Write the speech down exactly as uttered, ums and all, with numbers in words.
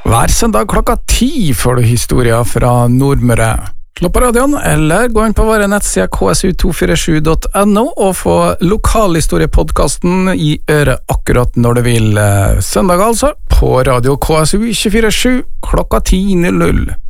Hver søndag klokka ti får du historier fra Nordmøre. Slå på radioen, eller gå inn på våre nettsider k s u to fire sju punktum n o og få lokalhistoriepodcasten i øret akkurat når du vil. Søndag altså, på radio K S U to fire sju klokka ti null null.